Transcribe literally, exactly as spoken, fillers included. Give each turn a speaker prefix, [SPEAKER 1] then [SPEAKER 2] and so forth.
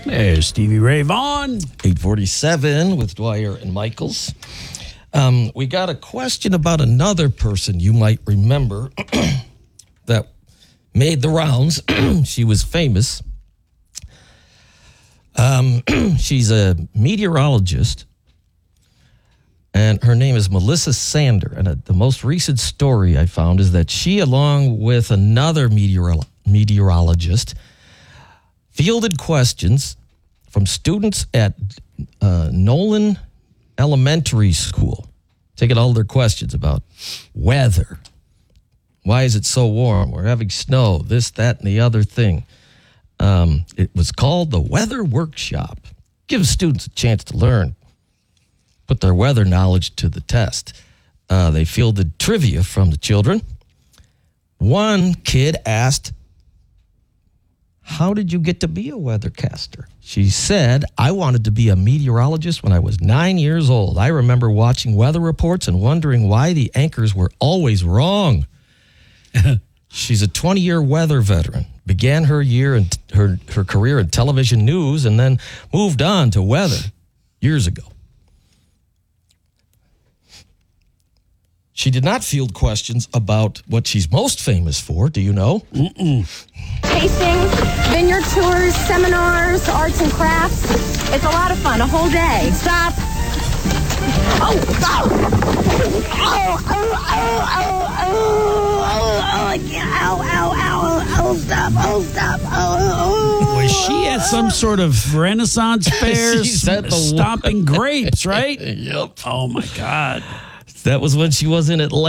[SPEAKER 1] There's Stevie Ray Vaughan.
[SPEAKER 2] eight forty-seven with Dwyer and Michaels. Um, we got a question about another person you might remember that made the rounds. She was famous. Um, she's a meteorologist, and her name is Melissa Sander. And uh, the most recent story I found is that she, along with another meteorolo- meteorologist, fielded questions from students at uh, Nolan Elementary School, taking all their questions about weather. Why is it so warm? We're having snow, this, that, and the other thing. Um, it was called the Weather Workshop. Gives students a chance to learn, put their weather knowledge to the test. Uh, they fielded trivia from the children. One kid asked, "How did you get to be a weathercaster?" She said, "I wanted to be a meteorologist when I was nine years old. I remember watching weather reports and wondering why the anchors were always wrong." She's a twenty-year weather veteran, began her year in her, her career in television news, and then moved on to weather years ago. She did not field questions about what she's most famous for. Do you know?
[SPEAKER 1] Mm-mm.
[SPEAKER 3] Tasting, vineyard tours, seminars, arts and crafts. It's a lot of fun, a whole day. Stop. Oh, oh, oh, oh, oh, oh, oh, oh, I can't, ow, ow, ow, oh, stop, oh, stop, oh, oh.
[SPEAKER 1] Was she at some sort of Renaissance fair
[SPEAKER 2] She's at the
[SPEAKER 1] stomping grapes, right?
[SPEAKER 2] Yep.
[SPEAKER 1] Oh, my God.
[SPEAKER 2] That was when she was in Atlanta.